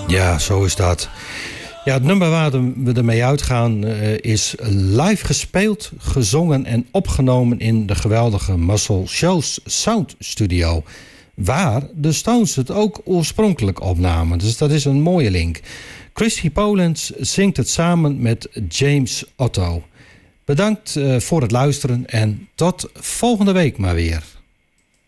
Ja, zo is dat. Ja, het nummer waar we ermee uitgaan is live gespeeld, gezongen en opgenomen in de geweldige Muscle Shoals Sound Studio. Waar de Stones het ook oorspronkelijk opnamen. Dus dat is een mooie link. Christy Polands zingt het samen met James Otto. Bedankt voor het luisteren en tot volgende week maar weer.